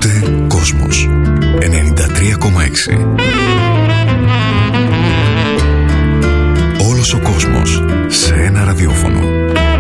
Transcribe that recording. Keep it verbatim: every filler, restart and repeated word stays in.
Ακούτε Κόσμος ενενήντα τρία κόμμα έξι. Όλος ο κόσμος σε ένα ραδιόφωνο.